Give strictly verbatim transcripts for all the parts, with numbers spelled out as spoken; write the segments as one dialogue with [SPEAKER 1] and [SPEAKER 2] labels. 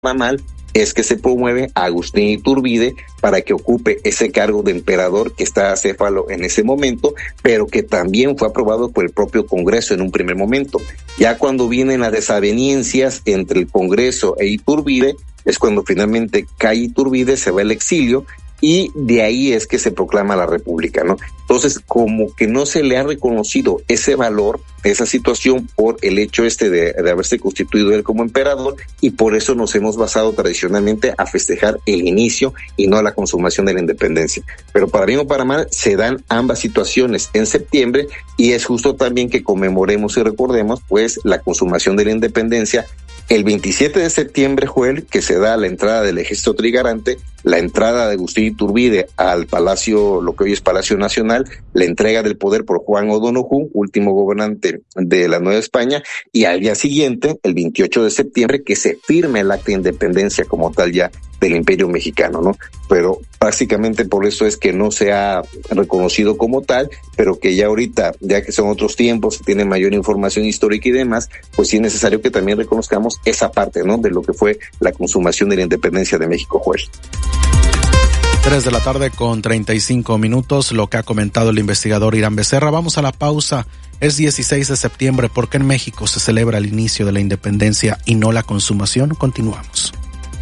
[SPEAKER 1] mal es que se promueve a Agustín Iturbide para que ocupe ese cargo de emperador que está acéfalo en ese momento, pero que también fue aprobado por el propio Congreso en un primer momento. Ya cuando vienen las desavenencias entre el Congreso e Iturbide, es cuando finalmente cae Iturbide, se va al exilio, y de ahí es que se proclama la República, ¿no? Entonces, como que no se le ha reconocido ese valor, esa situación, por el hecho este de, de haberse constituido él como emperador, y por eso nos hemos basado tradicionalmente a festejar el inicio y no la consumación de la independencia. Pero para bien o para mal, se dan ambas situaciones en septiembre, y es justo también que conmemoremos y recordemos, pues, la consumación de la independencia. El veintisiete de septiembre, Joel, que se da la entrada del ejército trigarante, la entrada de Agustín Iturbide al Palacio, lo que hoy es Palacio Nacional, la entrega del poder por Juan O'Donoghue, último gobernante de la Nueva España, y al día siguiente, el veintiocho de septiembre, que se firme el acta de independencia como tal ya del Imperio Mexicano, ¿no? Pero básicamente por eso es que no se ha reconocido como tal, pero que ya ahorita, ya que son otros tiempos, se tiene mayor información histórica y demás, pues sí es necesario que también reconozcamos esa parte, ¿no?, de lo que fue la consumación de la independencia de México, Joel.
[SPEAKER 2] Tres de la tarde con treinta y cinco minutos, lo que ha comentado el investigador Irán Becerra. Vamos a la pausa. Es dieciséis de septiembre. ¿Por qué en México se celebra el inicio de la independencia y no la consumación? Continuamos.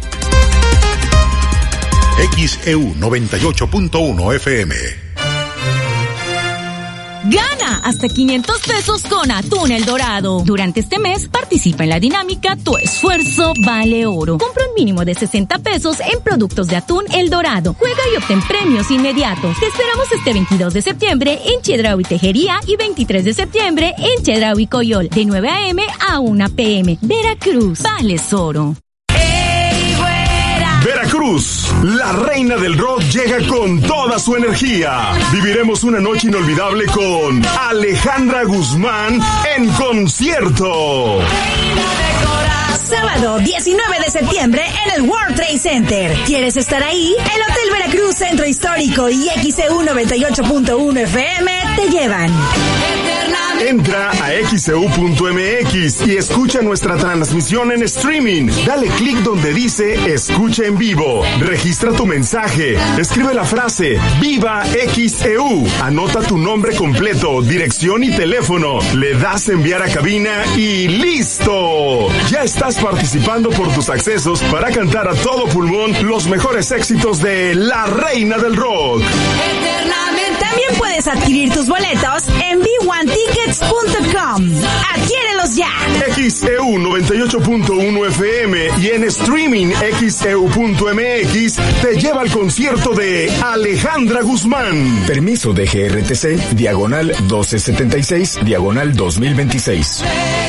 [SPEAKER 3] X E U noventa y ocho punto uno F M.
[SPEAKER 4] Gana hasta quinientos pesos con Atún El Dorado. Durante este mes, participa en la dinámica Tu Esfuerzo Vale Oro. Compra un mínimo de sesenta pesos en productos de Atún El Dorado. Juega y obtén premios inmediatos. Te esperamos este veintidós de septiembre en Chedraui Tejería y veintitrés de septiembre en Chedraui Coyol, de nueve a eme a una pe eme. Veracruz, vales oro.
[SPEAKER 5] Veracruz, la reina del rock llega con toda su energía. Viviremos una noche inolvidable con Alejandra Guzmán en concierto.
[SPEAKER 6] Sábado diecinueve de septiembre en el World Trade Center. ¿Quieres estar ahí? El Hotel Veracruz Centro Histórico y X E U noventa y ocho punto uno F M te llevan.
[SPEAKER 5] Entra a X E U punto eme equis y escucha nuestra transmisión en streaming. Dale clic donde dice Escucha en vivo. Registra tu mensaje. Escribe la frase Viva X E U. Anota tu nombre completo, dirección y teléfono. Le das enviar a cabina y ¡listo! Ya estás participando por tus accesos para cantar a todo pulmón los mejores éxitos de la reina del rock.
[SPEAKER 6] También puedes adquirir tus boletos en be one tickets punto com. ¡Adquiérelos ya!
[SPEAKER 5] X E U noventa y ocho punto uno F M y en streaming X E U punto eme equis te lleva al concierto de Alejandra Guzmán.
[SPEAKER 7] Permiso de G R T C, diagonal doce setenta y seis, diagonal dos mil veintiséis.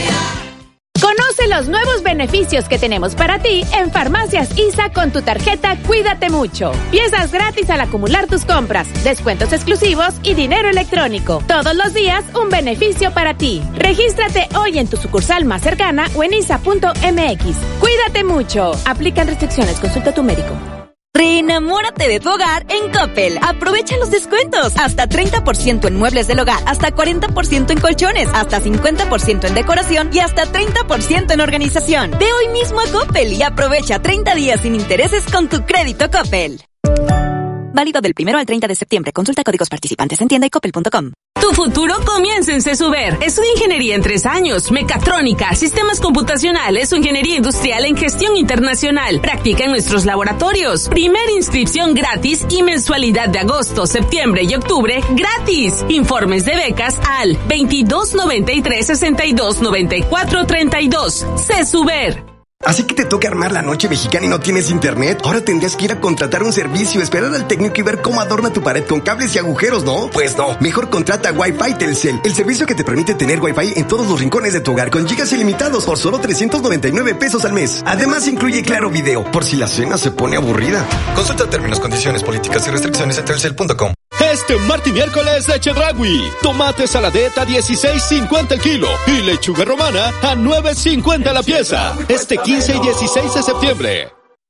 [SPEAKER 8] Conoce los nuevos beneficios que tenemos para ti en Farmacias I S A con tu tarjeta Cuídate Mucho. Piezas gratis al acumular tus compras, descuentos exclusivos y dinero electrónico. Todos los días un beneficio para ti. Regístrate hoy en tu sucursal más cercana o en I S A punto eme equis. Cuídate mucho. Aplican restricciones. Consulta a tu médico.
[SPEAKER 4] Reenamórate de tu hogar en Coppel. Aprovecha los descuentos. Hasta treinta por ciento en muebles del hogar, hasta cuarenta por ciento en colchones, hasta cincuenta por ciento en decoración y hasta treinta por ciento en organización. Ve hoy mismo a Coppel y aprovecha treinta días sin intereses con tu crédito Coppel. Válido del primero al treinta de septiembre. Consulta códigos participantes en tienda y coppel punto com.
[SPEAKER 9] Tu futuro comienza en CESUBER. Estudia ingeniería en tres años, mecatrónica, sistemas computacionales o ingeniería industrial en gestión internacional. Practica en nuestros laboratorios. Primera inscripción gratis y mensualidad de agosto, septiembre y octubre gratis. Informes de becas al veintidós noventa y tres sesenta y dos noventa y cuatro treinta y dos. CESUBER.
[SPEAKER 10] ¿Así que te toca armar la noche mexicana y no tienes internet? Ahora tendrías que ir a contratar un servicio, esperar al técnico y ver cómo adorna tu pared con cables y agujeros, ¿no? Pues no. Mejor contrata Wi-Fi Telcel, el servicio que te permite tener Wi-Fi en todos los rincones de tu hogar con gigas ilimitados por solo trescientos noventa y nueve pesos al mes. Además incluye Claro Video, por si la cena se pone aburrida.
[SPEAKER 11] Consulta términos, condiciones, políticas y restricciones en telcel punto com.
[SPEAKER 12] Este martes y miércoles de Chedraui, tomate saladeta a dieciséis cincuenta el kilo y lechuga romana a nueve cincuenta la pieza. Este quince y dieciséis de septiembre.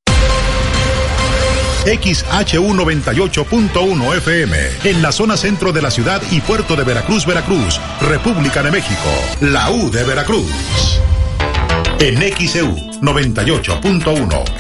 [SPEAKER 3] X H U noventa y ocho punto uno F M, en la zona centro de la ciudad y puerto de Veracruz, Veracruz, República de México, la U de Veracruz. en X E U noventa y ocho punto uno.